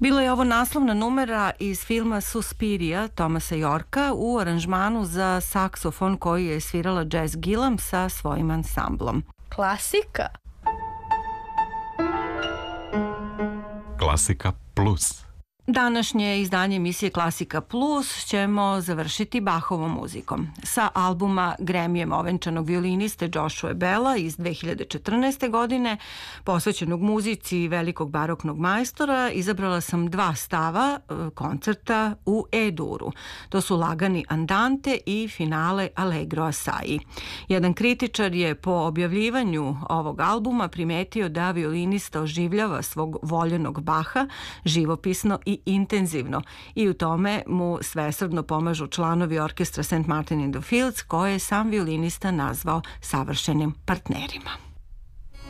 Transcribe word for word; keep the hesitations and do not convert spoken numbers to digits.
Bilo je ovo naslovna numera iz filma Suspiria Thomasa Yorka u aranžmanu za saksofon koji je svirala Jazz Gillam sa svojim ansamblom. Klasika. Klasika plus. Današnje izdanje emisije Klasika Plus ćemo završiti Bachovom muzikom. Sa albuma Gremijem ovenčanog violiniste Joshua Bella iz dve hiljade četrnaeste. godine, posvećenog muzici velikog baroknog majstora, izabrala sam dva stava koncerta u E-duru. To su lagani Andante i finale Allegro Assai. Jedan kritičar je po objavljivanju ovog albuma primetio da violinista oživljava svog voljenog Baha živopisno i intenzivno i u tome mu svesrdno pomažu članovi orkestra Saint Martin in the Fields, koje je sam violinista nazvao savršenim partnerima.